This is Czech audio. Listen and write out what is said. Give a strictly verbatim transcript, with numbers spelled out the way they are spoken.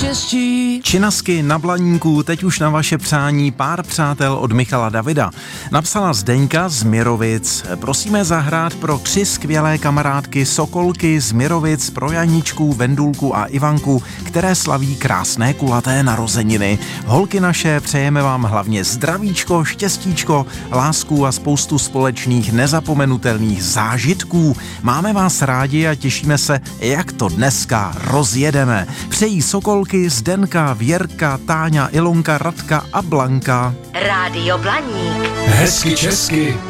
štěstí. Činasky na Blaníku, teď už na vaše přání pár přátel od Michala Davida. Napsala Zdeňka z Mirovic. Prosíme zahrát pro tři skvělé kamarádky Sokolky z Mirovic, pro Janičku, Vendulku a Ivanku, které slaví krásné kulaté narozeniny. Holky naše, přejeme vám hlavně zdravíčko, štěstíčko, lásku a spoustu společných nezapomenutelných zážitků. Máme vás rádi a těšíme se, jak to dneska rozjedeme. Přejí Sokolky, Zdenka, Věrka, Táňa, Ilonka, Radka a Blanka. Rádio Blaník. Hezky česky